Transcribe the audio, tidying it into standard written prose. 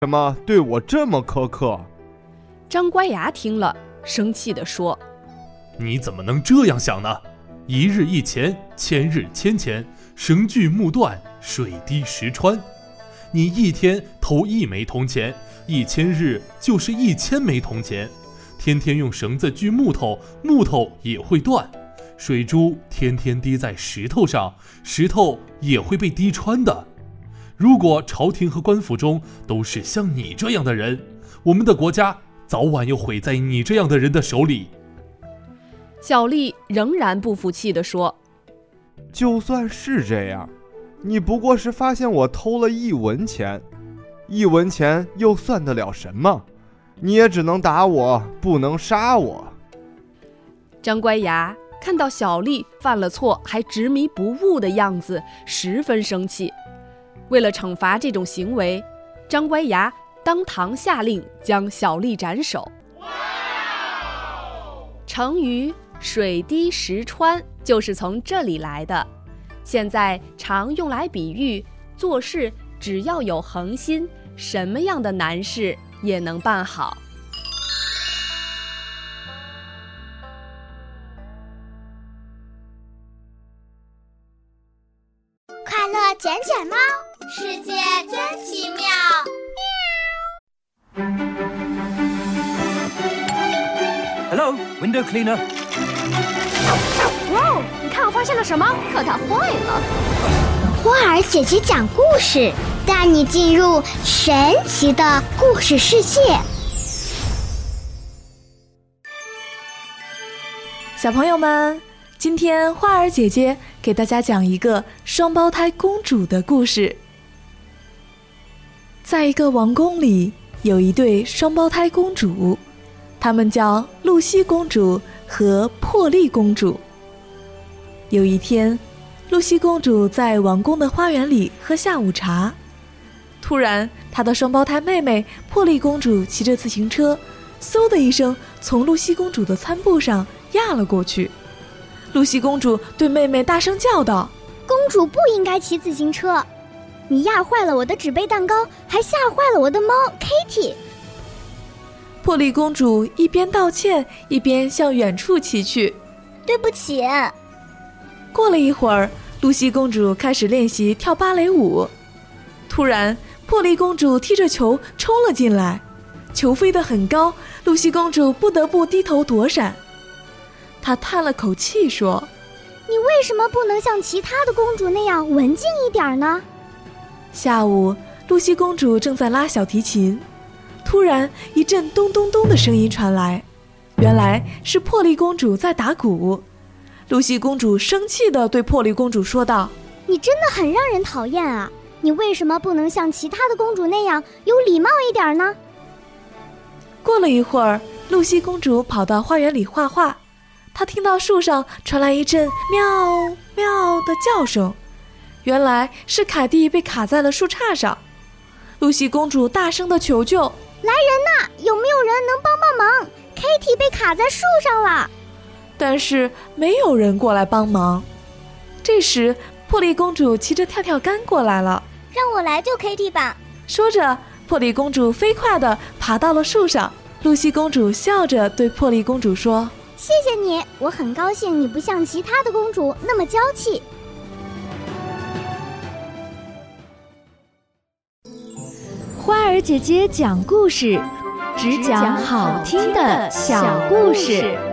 什么对我这么苛刻？ 张乖牙听了，生气地说： 你怎么能这样想呢？一日一钱，千日千钱，绳锯木断，水滴石穿。你一天偷1枚铜钱，1000日就是1000枚铜钱。天天用绳子锯木头，木头也会断。水珠天天滴在石头上，石头也会被滴穿的。如果朝廷和官府中都是像你这样的人，我们的国家早晚又毁在你这样的人的手里。 小丽仍然不服气地说： 就算是这样，你不过是发现我偷了1文钱，1文钱又算得了什么？你也只能打我，不能杀我。 张乖牙看到小丽犯了错还执迷不悟的样子，十分生气。为了惩罚这种行为，张乖牙当堂下令将小丽斩首。成语水滴石穿就是从这里来的，现在常用来比喻做事只要有恒心，什么样的难事也能办好。 快乐卷卷猫，世界真奇妙。 Hello, window cleaner. 哇哦，你看我发现了什么？可它坏了。 花儿姐姐讲故事，带你进入神奇的故事世界。 小朋友们，今天花儿姐姐给大家讲一个双胞胎公主的故事。在一个王宫里，有一对双胞胎公主，她们叫露西公主和珀丽公主。有一天，露西公主在王宫的花园里喝下午茶，突然她的双胞胎妹妹珀丽公主骑着自行车，嗖的一声从露西公主的餐布上压了过去。露西公主对妹妹大声叫道： 公主不应该骑自行车，你压坏了我的纸杯蛋糕，还吓坏了我的猫 Kitty。 珀丽公主一边道歉，一边向远处骑去。 对不起。 过了一会儿，露西公主开始练习跳芭蕾舞。突然，珀丽公主踢着球冲了进来，球飞得很高，露西公主不得不低头躲闪。她叹了口气说： 你为什么不能像其他的公主那样文静一点呢？ 下午，露西公主正在拉小提琴，突然一阵咚咚咚的声音传来，原来是珀丽公主在打鼓。露西公主生气地对珀丽公主说道： 你真的很让人讨厌啊，你为什么不能像其他的公主那样有礼貌一点呢？ 过了一会儿，露西公主跑到花园里画画，她听到树上传来一阵喵喵的叫声，原来是凯蒂被卡在了树杈上。露西公主大声地求救： 来人呐，有没有人能帮帮忙？ Kitty 被卡在树上了。 但是没有人过来帮忙。这时，珀丽公主骑着跳跳杆过来了。 让我来救 Kitty 吧。 说着，珀丽公主飞快地爬到了树上。露西公主笑着对珀丽公主说： 谢谢你，我很高兴你不像其他的公主那么娇气。 花儿姐姐讲故事，只讲好听的小故事。